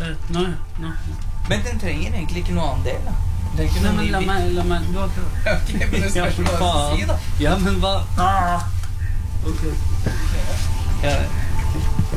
Nå. Men den trenger egentlig ikke noe annen del, da. Nei, men la meg du har prøvd. Ok, men det spørs hva jeg skal si, da. Ja, men hva? Ok. Ja,